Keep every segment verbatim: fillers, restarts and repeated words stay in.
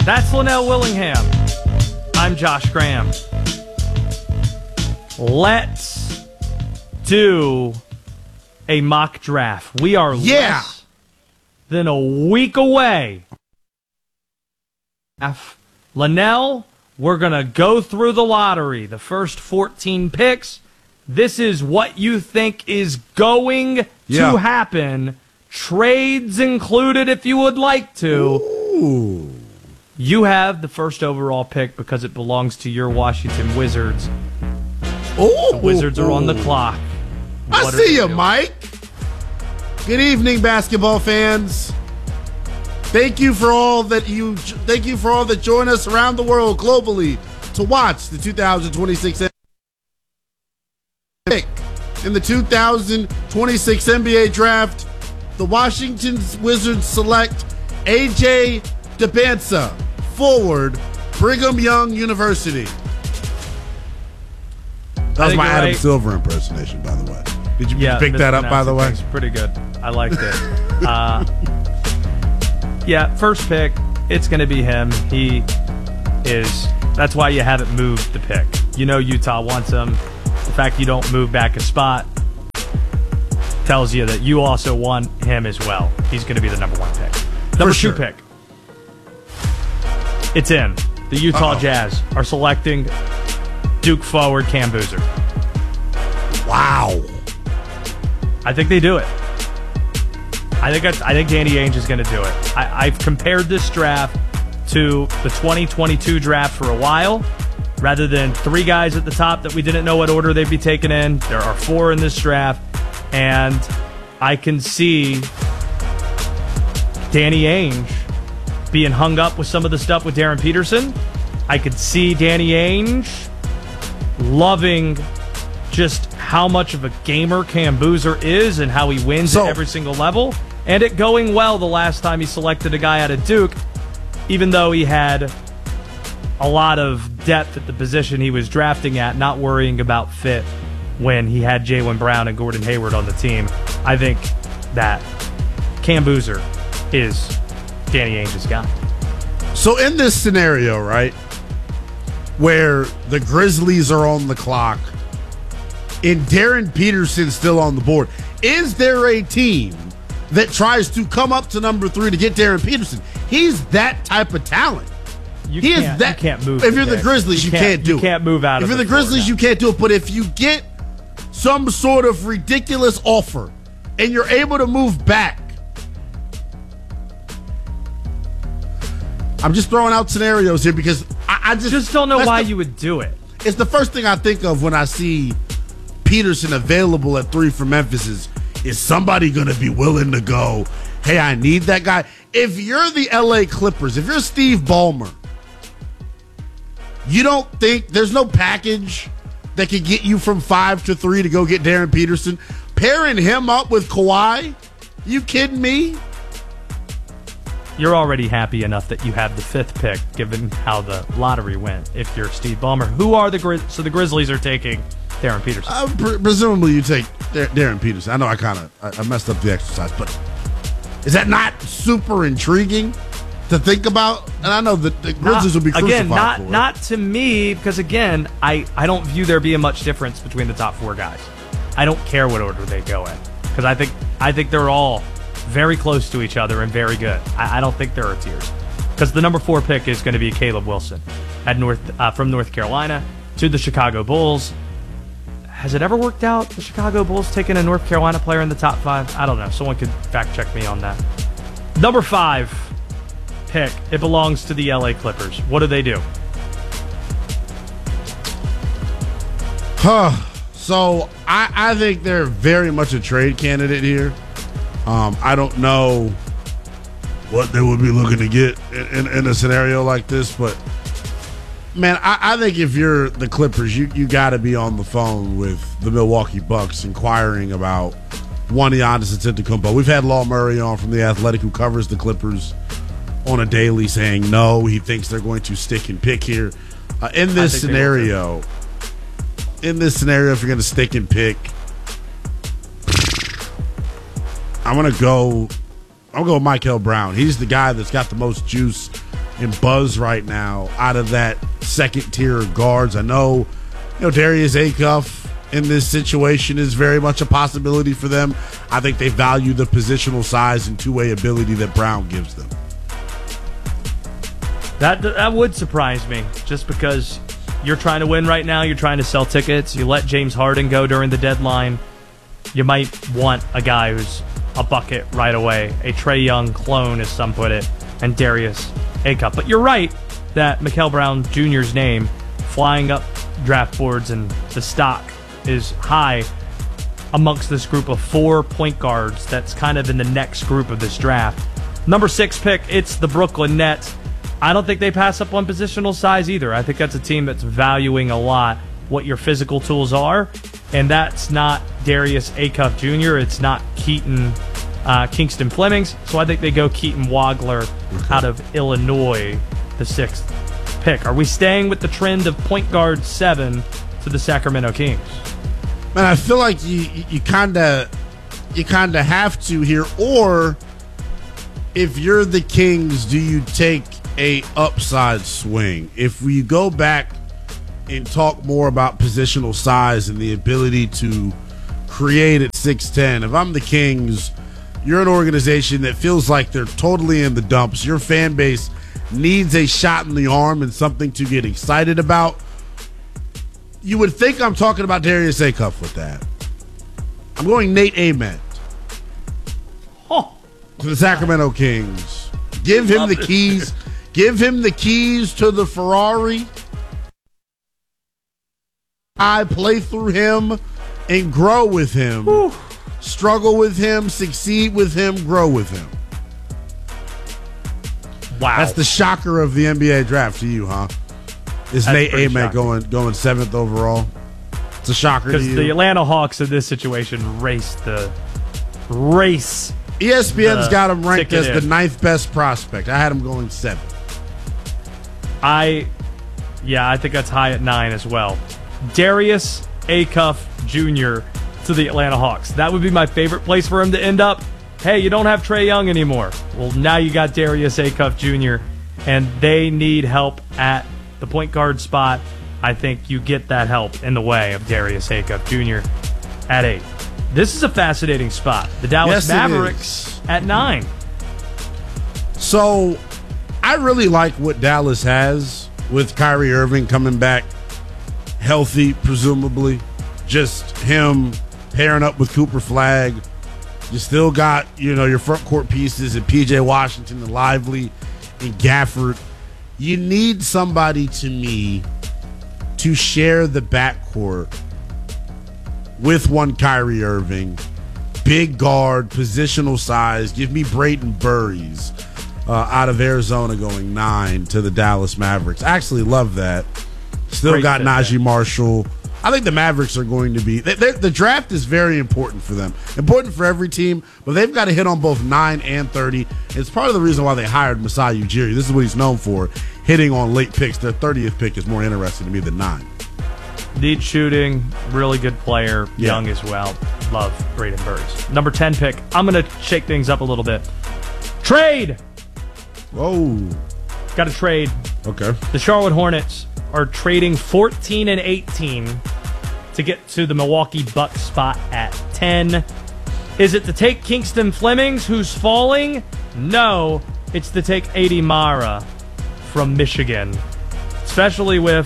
That's Linnell Willingham. I'm Josh Graham. Let's do a mock draft. We are yeah. less than a week away. Linnell, we're going to go through the lottery, the first fourteen picks. This is what you think is going yeah. to happen. Trades included if you would like to. Ooh. You have the first overall pick because it belongs to your Washington Wizards. Ooh. The Wizards are on the clock. I What see you, doing? Mike. Good evening, basketball fans. Thank you for all that you thank you for all that join us around the world globally to watch the two thousand twenty-six pick. In the two thousand twenty-six N B A draft, the Washington Wizards select A J Dybantsa, forward, Brigham Young University. That was my Adam right. Silver impersonation, by the way. Did you Yeah, pick that up, by the way? It's pretty good. I liked it. uh, yeah, first pick, it's going to be him. He is, that's why you haven't moved the pick. You know Utah wants him. The fact you don't move back a spot tells you that you also want him as well. He's going to be the number one pick. Number sure. two pick. It's in. The Utah Uh-oh. Jazz are selecting Duke forward Cam Boozer. Wow. I think they do it. I think that's, I think Danny Ainge is going to do it. I, I've compared this draft to the twenty twenty-two draft for a while. Rather than three guys at the top that we didn't know what order they'd be taken in, there are four in this draft. And I can see Danny Ainge being hung up with some of the stuff with Darren Peterson. I could see Danny Ainge loving just how much of a gamer Cam Boozer is and how he wins so, at every single level. And it going well the last time he selected a guy out of Duke, even though he had a lot of depth at the position he was drafting at, not worrying about fit when he had Jaylen Brown and Gordon Hayward on the team. I think that Cam Boozer is Danny Ainge's guy. So in this scenario, right, where the Grizzlies are on the clock and Darren Peterson's still on the board, is there a team that tries to come up to number three to get Darren Peterson? He's that type of talent. You he can't, is that. You can't move. If you're the pick. Grizzlies, you, you can't, can't do you it. You can't move out if of If you're the the Grizzlies, now. you can't do it. But if you get some sort of ridiculous offer and you're able to move back, I'm just throwing out scenarios here because I, I just just don't know why the, you would do it. It's the first thing I think of when I see Peterson available at three for Memphis is, is somebody going to be willing to go, hey, I need that guy? If you're the L A Clippers, if you're Steve Ballmer, you don't think there's no package that can get you from five to three to go get Darren Peterson? Pairing him up with Kawhi? You kidding me? You're already happy enough that you have the fifth pick, given how the lottery went. If you're Steve Ballmer, who are the Grizz? So the Grizzlies are taking Darren Peterson. Uh, pre- presumably, you take Dar- Darren Peterson. I know I kind of I-, I messed up the exercise, but is that not super intriguing to think about? And I know that the Grizzlies not, will be crucified again, not for it. not to me, because again, I I don't view there being much difference between the top four guys. I don't care what order they go in because I think I think they're all very close to each other and very good. I, I don't think there are tiers because the number four pick is going to be Caleb Wilson at North uh, from North Carolina to the Chicago Bulls. Has it ever worked out, the Chicago Bulls taking a North Carolina player in the top five? I don't know. Someone could fact check me on that. Number five pick, it belongs to the L A Clippers. What do they do? Huh. So I, I think they're very much a trade candidate here. Um, I don't know what they would be looking to get in, in, in a scenario like this, but man, I, I think if you're the Clippers, you, you got to be on the phone with the Milwaukee Bucks inquiring about one Giannis Antetokounmpo. We've had Law Murray on from The Athletic who covers the Clippers on a daily saying no, he thinks they're going to stick and pick here. Uh, in this scenario, in this scenario, if you're going to stick and pick, I'm going to go I'm going to go Michael Brown. He's the guy that's got the most juice and buzz right now out of that second tier of guards. I know, you know, Darius Acuff in this situation is very much a possibility for them. I think they value the positional size and two-way ability that Brown gives them. That that would surprise me, just because you're trying to win right now. You're trying to sell tickets. You let James Harden go during the deadline. You might want a guy who's a bucket right away, a Trae Young clone, as some put it, and Darius Acuff. But you're right that Mikal Brown Junior's name flying up draft boards and the stock is high amongst this group of four point guards that's kind of in the next group of this draft. Number six pick, it's the Brooklyn Nets. I don't think they pass up on positional size either. I think that's a team that's valuing a lot what your physical tools are, and that's not Darius Acuff Junior It's not Keaton uh, Kingston Flemings, so I think they go Keaton Wagler okay. out of Illinois, the sixth pick. Are we staying with the trend of point guard seven to the Sacramento Kings? Man, I feel like you you kind of you kind of have to here, or if you're the Kings, do you take a upside swing? If we go back and talk more about positional size and the ability to create at six ten, if I'm the Kings, you're an organization that feels like they're totally in the dumps. Your fan base needs a shot in the arm and something to get excited about. You would think I'm talking about Darius Acuff with that. I'm going Nate Ament Oh, to the Sacramento Kings. Give him the keys. Give him the keys to the Ferrari. I play through him and grow with him. Whew. Struggle with him, succeed with him, grow with him. wow. That's the shocker of the N B A draft to you, huh? Is That's Nate pretty Ament shocking. going going seventh overall? It's a shocker to Because you. the Atlanta Hawks in this situation race the race. E S P N's the got him ranked ticket as the in. ninth best prospect. I had him going seventh. I, yeah, I think that's high at nine as well. Darius Acuff Junior to the Atlanta Hawks. That would be my favorite place for him to end up. Hey, you don't have Trae Young anymore. Well, now you got Darius Acuff Junior, and they need help at the point guard spot. I think you get that help in the way of Darius Acuff Junior at eight. This is a fascinating spot. The Dallas Yes, it Mavericks is. at nine. So, I really like what Dallas has with Kyrie Irving coming back healthy, presumably. Just him pairing up with Cooper Flagg. You still got, you know, your front court pieces and P J Washington and Lively and Gafford. You need somebody, to me, to share the backcourt with one Kyrie Irving. Big guard, positional size. Give me Brayden Burries uh, out of Arizona going nine to the Dallas Mavericks. I actually love that. Still Great got fit Najee there. Marshall. I think the Mavericks are going to be they, they, the draft is very important for them. Important for every team, but they've got to hit on both nine and thirty. It's part of the reason why they hired Masai Ujiri. This is what he's known for, hitting on late picks. Their thirtieth pick is more interesting to me than nine. Need shooting, really good player, Yeah. young as well. Love Brayden Burries. Number ten pick. I'm going to shake things up a little bit. Trade! Whoa. Got to trade. Okay. The Charlotte Hornets are trading fourteen and eighteen to get to the Milwaukee Bucks spot at ten. Is it to take Kingston Flemings, who's falling? No, it's to take A D Mara from Michigan. Especially with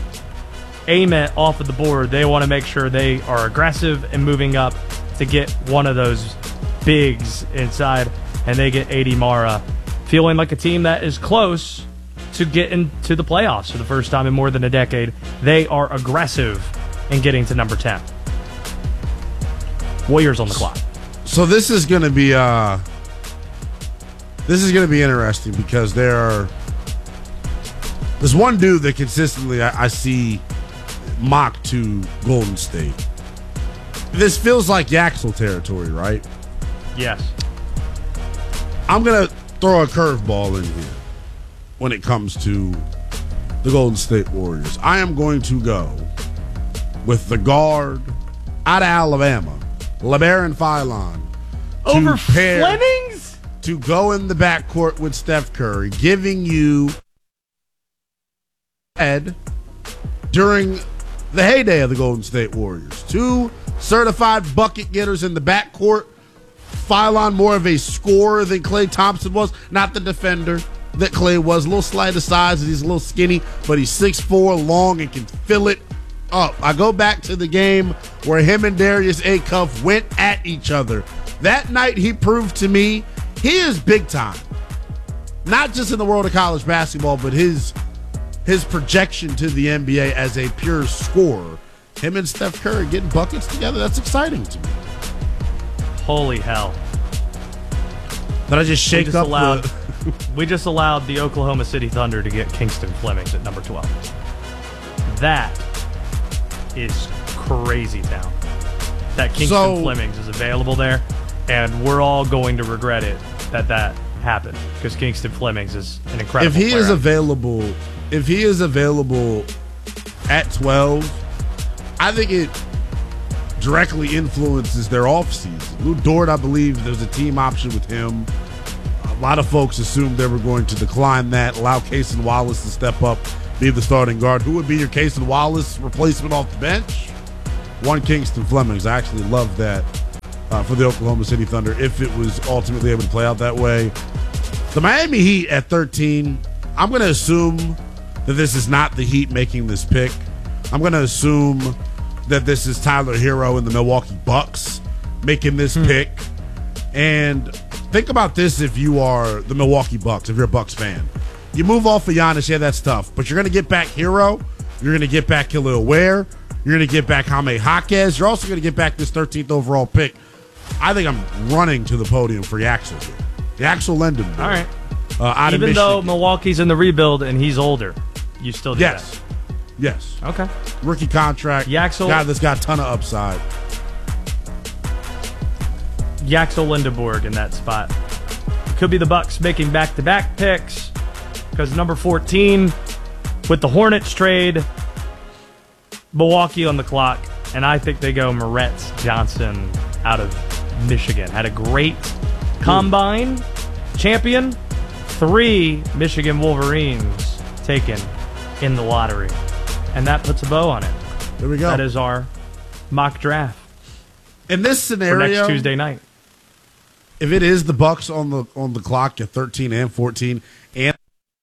Ament off of the board, they want to make sure they are aggressive and moving up to get one of those bigs inside, and they get A D Mara, feeling like a team that is close to get into the playoffs for the first time in more than a decade. They are aggressive in getting to number ten. Warriors on the clock. So this is going to be uh, this is going to be interesting because there are there's one dude that consistently I, I see mocked to Golden State. This feels like Yaxel territory, right? Yes. I'm going to throw a curveball in here when it comes to the Golden State Warriors. I am going to go with the guard out of Alabama, LeBaron Philon, Over pair- Flemings? to go in the backcourt with Steph Curry, giving you Ed during the heyday of the Golden State Warriors. Two certified bucket getters in the backcourt. Phylon more of a scorer than Klay Thompson was, not the defender that Klay was. A little slight of size, he's a little skinny, but he's six foot four, long, and can fill it up. I go back to the game where him and Darius Acuff went at each other. That night, he proved to me he is big time. Not just in the world of college basketball, but his his projection to the N B A as a pure scorer. Him and Steph Curry getting buckets together, that's exciting to me. Holy hell. Did I just shake we just up allowed, the... We just allowed the Oklahoma City Thunder to get Kingston Flemings at number twelve. That is crazy town. That Kingston So- Flemings is available there, and we're all going to regret it that that happened, because Kingston Flemings is an incredible If he player. is available, if he is available at twelve, I think it directly influences their offseason. Lou Dort, I believe there's a team option with him. A lot of folks assumed they were going to decline that, allow Cason Wallace to step up, be the starting guard. Who would be your Cason Wallace replacement off the bench? One Kingston Flemings. I actually love that uh, for the Oklahoma City Thunder if it was ultimately able to play out that way. The Miami Heat at thirteen, I'm going to assume that this is not the Heat making this pick. I'm going to assume that this is Tyler Hero and the Milwaukee Bucks making this hmm. pick. And think about this if you are the Milwaukee Bucks, if you're a Bucks fan. You move off of Giannis, yeah, that's tough. But you're going to get back Hero. You're going to get back Khalil Ware. You're going to get back Jaime Jaquez. You're also going to get back this thirteenth overall pick. I think I'm running to the podium for Yaxel here. Yaxel Lendenberg. All right. Uh, out Even of though Milwaukee's in the rebuild and he's older, you still do yes. that. Yes. Okay. Rookie contract. Yaxel. Guy that's got a ton of upside. Yaxel Lindenberg in that spot. Could be the Bucks making back-to-back picks, because number fourteen with the Hornets trade, Milwaukee on the clock, and I think they go Moretz Johnson out of Michigan. Had a great combine. Champion. Three Michigan Wolverines taken in the lottery. And that puts a bow on it. There we go. That is our mock draft. In this scenario, for next Tuesday night. If it is the Bucks on the on the clock at thirteen and fourteen and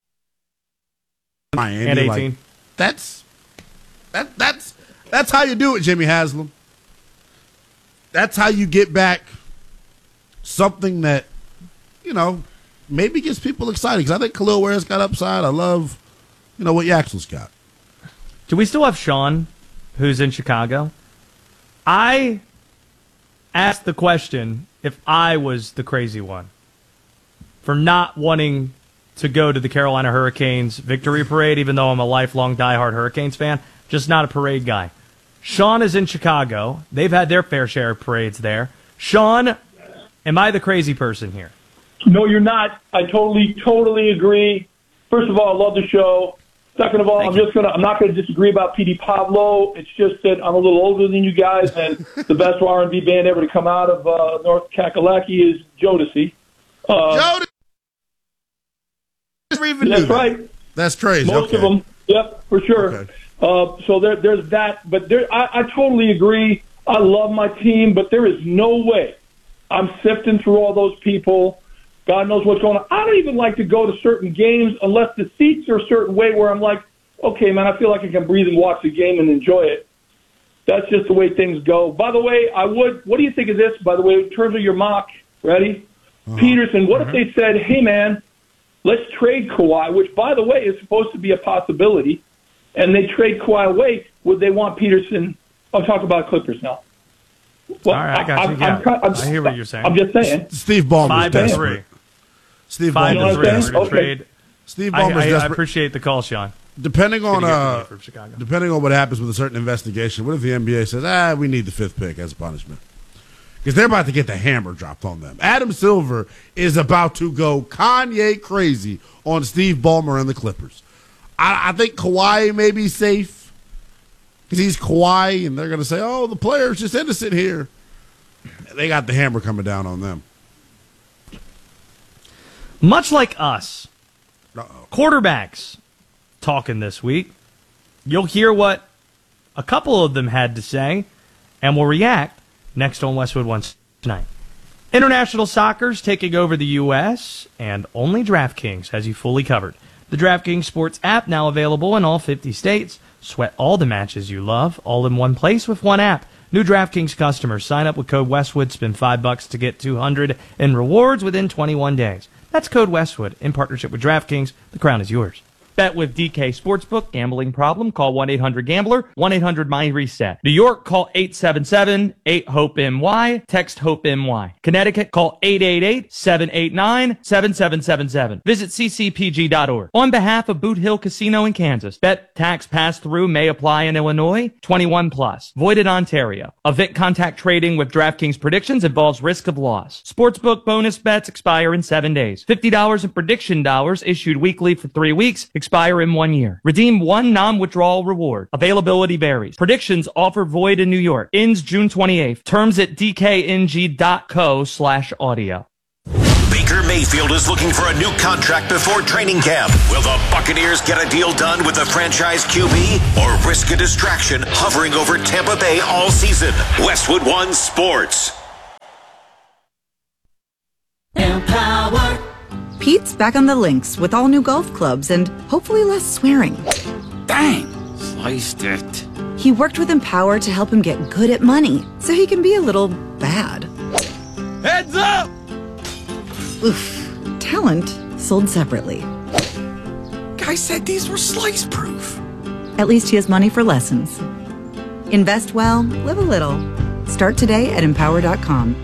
Miami and eighteen, like, that's that that's that's how you do it, Jimmy Haslam. That's how you get back something that, you know, maybe gets people excited. Because I think Khalil Ware's got upside. I love, you know, what Yaxel's got. Do we still have Sean, who's in Chicago? I asked the question if I was the crazy one for not wanting to go to the Carolina Hurricanes victory parade, even though I'm a lifelong diehard Hurricanes fan, just not a parade guy. Sean is in Chicago. They've had their fair share of parades there. Sean, am I the crazy person here? No, you're not. I totally, totally agree. First of all, I love the show. Second of all, Thank I'm you. just gonna I'm not gonna disagree about P D Pablo. It's just that I'm a little older than you guys, and the best R and B band ever to come out of uh, North Kakalaki is Jodeci. Uh, Jodeci. That's that. right. That's crazy. Most okay. of them. Yep, for sure. Okay. Uh, so there, there's that. But there, I, I totally agree. I love my team, but there is no way I'm sifting through all those people. God knows what's going on. I don't even like to go to certain games unless the seats are a certain way where I'm like, okay, man, I feel like I can breathe and watch the game and enjoy it. That's just the way things go. By the way, I would, what do you think of this, by the way, in terms of your mock? Ready? Uh-huh. Peterson, what uh-huh. if they said, hey, man, let's trade Kawhi, which, by the way, is supposed to be a possibility, and they trade Kawhi away, would they want Peterson? I'm talking about Clippers now. Well, All right, I got you. I'm, yeah. I'm, I'm, I hear what you're saying. I'm just saying. Steve Ballmer's Five and desperate. three. Steve Five Ballmer's and three. desperate. Okay. Trade. Steve I, Ballmer's I, I desperate. appreciate the call, Sean. Depending on uh, from Chicago. depending on what happens with a certain investigation, what if the N B A says, ah, we need the fifth pick as a punishment? Because they're about to get the hammer dropped on them. Adam Silver is about to go Kanye crazy on Steve Ballmer and the Clippers. I, I think Kawhi may be safe because he's Kawhi, and they're going to say, oh, the player's just innocent here. They got the hammer coming down on them. Much like us, Uh-oh. quarterbacks talking this week. You'll hear what a couple of them had to say, and we'll react next on Westwood One tonight. International soccer's taking over the U S, and only DraftKings has you fully covered. The DraftKings Sports app now available in all fifty states. Sweat all the matches you love, all in one place with one app. New DraftKings customers sign up with code Westwood, spend five bucks to get two hundred in rewards within twenty-one days. That's code Westwood in partnership with DraftKings. The crown is yours. Bet with D K Sportsbook. Gambling problem? Call one eight hundred gambler, one eight hundred mind reset. New York, call eight seven seven, eight hope M Y. Text HOPE-M-Y. Connecticut, call eight eight eight, seven eight nine, seven seven seven seven. Visit c c p g dot org. On behalf of Boot Hill Casino in Kansas, bet tax pass-through may apply in Illinois. twenty-one plus. Void in Ontario. Event contact trading with DraftKings predictions involves risk of loss. Sportsbook bonus bets expire in seven days. fifty dollars in prediction dollars issued weekly for three weeks. Expire in one year. Redeem one non-withdrawal reward. Availability varies. Predictions offer void in New York. Ends June twenty-eighth. Terms at d k n g dot co slash audio. Baker Mayfield is looking for a new contract before training camp. Will the Buccaneers get a deal done with the franchise Q B or risk a distraction hovering over Tampa Bay all season? Westwood One Sports. Empower. Pete's back on the links with all new golf clubs and hopefully less swearing. Bang! Sliced it. He worked with Empower to help him get good at money so he can be a little bad. Heads up! Oof. Talent sold separately. Guy said these were slice-proof. At least he has money for lessons. Invest well, live a little. Start today at empower dot com.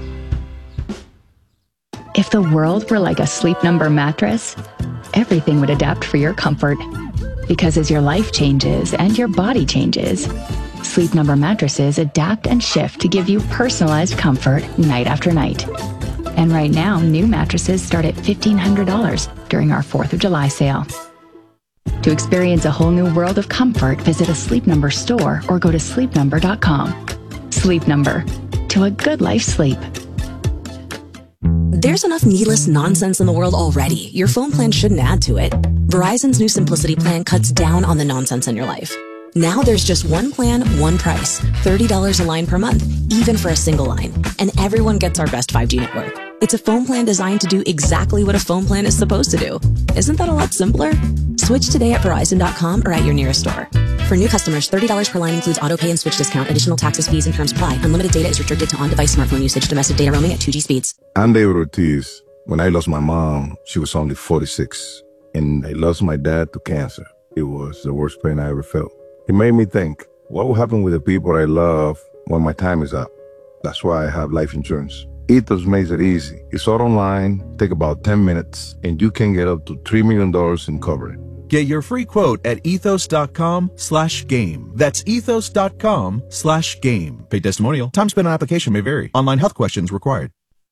If the world were like a Sleep Number mattress, everything would adapt for your comfort. Because as your life changes and your body changes, Sleep Number mattresses adapt and shift to give you personalized comfort night after night. And right now, new mattresses start at fifteen hundred dollars during our fourth of July sale. To experience a whole new world of comfort, visit a Sleep Number store or go to sleep number dot com. Sleep Number. To a good life sleep. There's enough needless nonsense in the world already. Your phone plan shouldn't add to it. Verizon's new Simplicity plan cuts down on the nonsense in your life. Now there's just one plan, one price. thirty dollars a line per month, even for a single line. And everyone gets our best five G network. It's a phone plan designed to do exactly what a phone plan is supposed to do. Isn't that a lot simpler? Switch today at verizon dot com or at your nearest store. For new customers, thirty dollars per line includes auto pay and switch discount. Additional taxes, fees, and terms apply. Unlimited data is restricted to on-device smartphone usage. Domestic data roaming at two G speeds. I'm David Ortiz. When I lost my mom, she was only forty-six. And I lost my dad to cancer. It was the worst pain I ever felt. It made me think, what will happen with the people I love when my time is up? That's why I have life insurance. Ethos makes it easy. It's all online, take about ten minutes, and you can get up to three million dollars in coverage. Get your free quote at ethos dot com slash game. That's ethos dot com slash game. Paid testimonial. Time spent on application may vary. Online health questions required.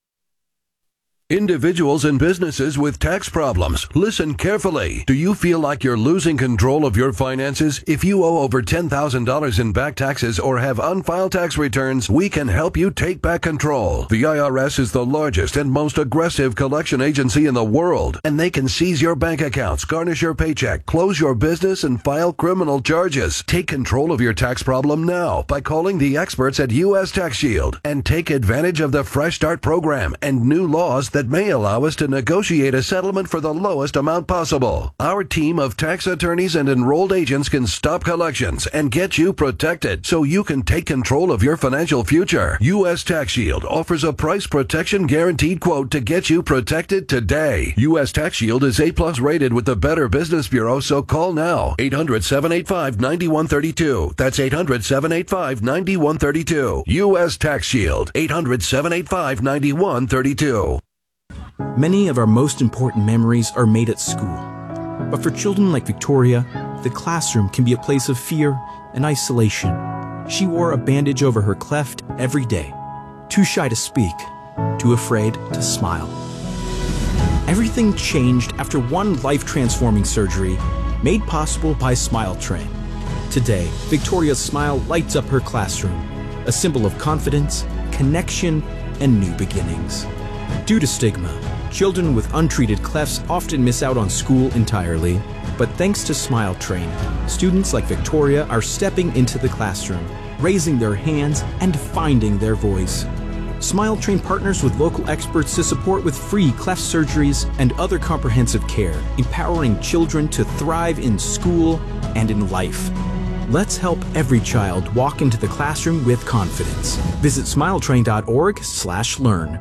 Individuals and businesses with tax problems, listen carefully. Do you feel like you're losing control of your finances? If you owe over ten thousand dollars in back taxes or have unfiled tax returns, we can help you take back control. The I R S is the largest and most aggressive collection agency in the world, and they can seize your bank accounts, garnish your paycheck, close your business, and file criminal charges. Take control of your tax problem now by calling the experts at U S Tax Shield and take advantage of the Fresh Start program and new laws that may allow us to negotiate a settlement for the lowest amount possible. Our team of tax attorneys and enrolled agents can stop collections and get you protected so you can take control of your financial future. U S Tax Shield offers a price protection guaranteed quote to get you protected today. U S Tax Shield is A plus rated with the Better Business Bureau, so call now. eight hundred, seven eight five, nine one three two. That's eight hundred, seven eight five, nine one three two. U S Tax Shield. eight hundred, seven eight five, nine one three two. Many of our most important memories are made at school. But for children like Victoria, the classroom can be a place of fear and isolation. She wore a bandage over her cleft every day, too shy to speak, too afraid to smile. Everything changed after one life-transforming surgery made possible by Smile Train. Today, Victoria's smile lights up her classroom, a symbol of confidence, connection, and new beginnings. Due to stigma, Children with untreated clefts often miss out on school entirely. But thanks to Smile Train, students like Victoria are stepping into the classroom, raising their hands and finding their voice. Smile Train partners with local experts to support with free cleft surgeries and other comprehensive care, empowering children to thrive in school and in life. Let's help every child walk into the classroom with confidence. Visit smiletrain.org slash learn.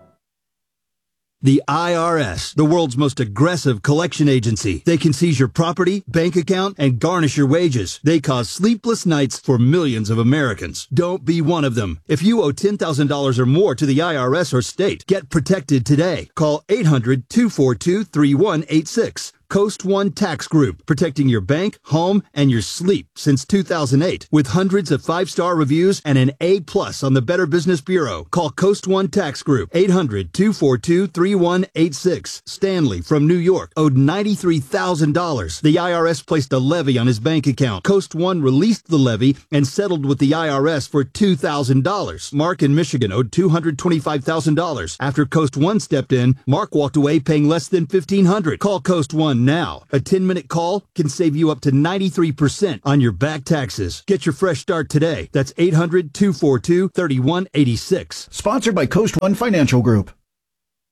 The I R S, the world's most aggressive collection agency. They can seize your property, bank account, and garnish your wages. They cause sleepless nights for millions of Americans. Don't be one of them. If you owe ten thousand dollars or more to the I R S or state, get protected today. Call eight hundred, two four two, three one eight six. Coast One Tax Group, protecting your bank, home, and your sleep since two thousand eight. With hundreds of five-star reviews and an A plus on the Better Business Bureau. Call Coast One Tax Group, eight hundred, two four two, three one eight six. Stanley from New York owed ninety-three thousand dollars. The I R S placed a levy on his bank account. Coast One released the levy and settled with the I R S for two thousand dollars. Mark in Michigan owed two hundred twenty-five thousand dollars. After Coast One stepped in, Mark walked away paying less than fifteen hundred dollars. Call Coast One now. A ten-minute call can save you up to ninety-three percent on your back taxes. Get your fresh start today. That's eight hundred, two four two, three one eight six. Sponsored by Coast One Financial Group.